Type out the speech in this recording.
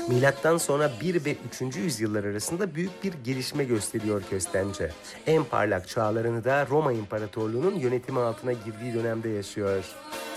Milattan sonra 1 ve 3. yüzyıllar arasında büyük bir gelişme gösteriyor Köstence. En parlak çağlarını da Roma İmparatorluğu'nun yönetimi altına girdiği dönemde yaşıyor.